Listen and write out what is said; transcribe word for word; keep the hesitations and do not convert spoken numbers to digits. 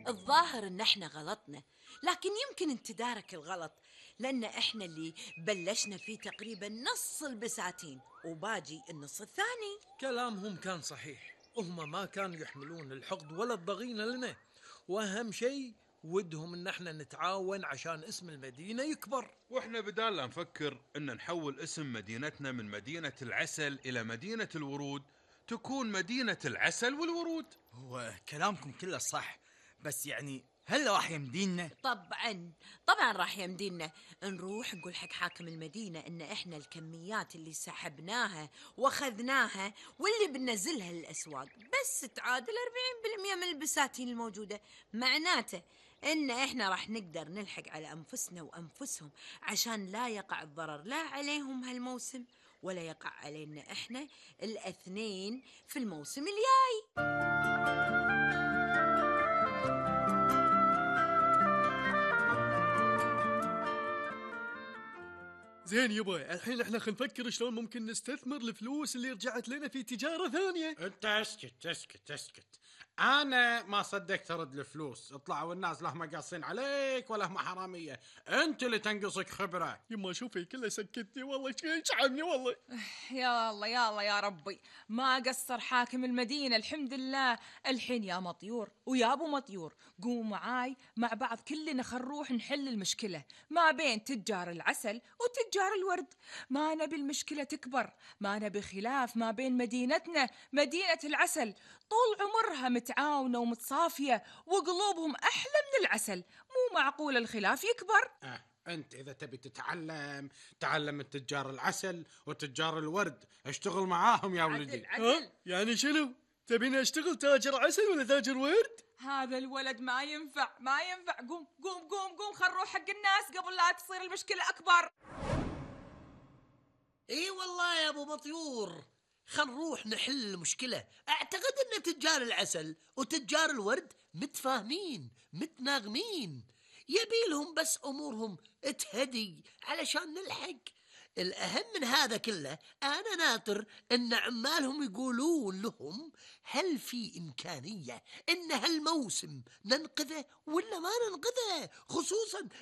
الظاهر ان احنا غلطنا، لكن يمكن انت دارك الغلط، لان احنا اللي بلشنا فيه تقريبا نص البساتين وباجي النص الثاني. كلامهم كان صحيح، هم ما كانوا يحملون الحقد ولا الضغينة لنا، وأهم شيء ودهم إن احنا نتعاون عشان اسم المدينة يكبر. واحنا بدال لا نفكر ان نحول اسم مدينتنا من مدينة العسل الى مدينة الورود، تكون مدينة العسل والورود. هو كلامكم كله صح، بس يعني هل راح يمدينا؟ طبعا طبعا راح يمدينا. نروح نقول حق حاكم المدينة ان احنا الكميات اللي سحبناها واخذناها واللي بننزلها للاسواق بس تعادل أربعين بالمئة من البساتين الموجودة، معناته ان احنا راح نقدر نلحق على انفسنا وانفسهم، عشان لا يقع الضرر لا عليهم هالموسم ولا يقع علينا احنا الاثنين في الموسم الجاي. زين يبا، الحين احنا خلينا نفكر شلون ممكن نستثمر الفلوس اللي رجعت لنا في تجارة ثانية. انت اسكت اسكت اسكت، انا ما صدقت ارد الفلوس. اطلعوا الناس لا هم قاصين عليك ولا هم حراميه، انت اللي تنقصك خبره. يما شوفي كله سكتني والله، شعبني والله. يا الله يا الله يا ربي، ما قصر حاكم المدينة الحمد لله. الحين يا مطيور ويا ابو مطيور، قوموا معاي مع بعض كلنا خل نروح نحل المشكلة ما بين تجار العسل وتجار الورد. ما نبي المشكلة تكبر، ما نبي خلاف ما بين مدينتنا مدينة العسل، طول عمرها متعاونة ومتصافية وقلوبهم أحلى من العسل، مو معقول الخلاف يكبر. آه. انت اذا تبي تتعلم تعلم من تجار العسل وتجار الورد، اشتغل معاهم يا ولدي. عدل عدل. ها؟ يعني شنو؟ تبيني اشتغل تاجر عسل ولا تاجر ورد؟ هذا الولد ما ينفع ما ينفع. قوم قوم قوم قوم خل نروح حق الناس قبل لا تصير المشكلة أكبر. اي والله يا ابو مطيور، خل نروح نحل المشكلة. اعتقد ان تجار العسل وتجار الورد متفاهمين متناغمين، يبيلهم بس امورهم تهدي علشان نلحق. الأهم من هذا كله أنا ناطر إن عمالهم يقولون لهم هل في إمكانية إن هالموسم ننقذه ولا ما ننقذه، خصوصا